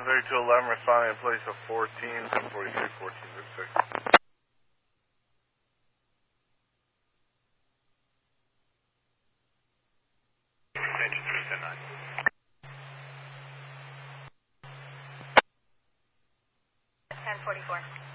113211, responding in place of 14, 1043, 1406. Engine 310-9. Ten 44.